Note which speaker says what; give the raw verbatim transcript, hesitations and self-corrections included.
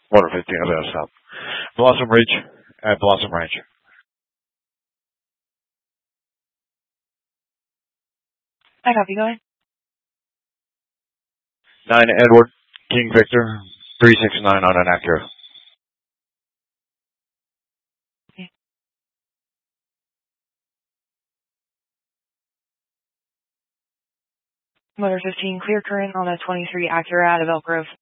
Speaker 1: Motor fifteen, I'll stop. Blossom Ridge at Blossom Ranch.
Speaker 2: I copy, go ahead.
Speaker 1: nine Edward, King Victor, three six nine on an Acura.
Speaker 2: Okay. Motor fifteen, clear current on a twenty-three Acura out of Elk Grove.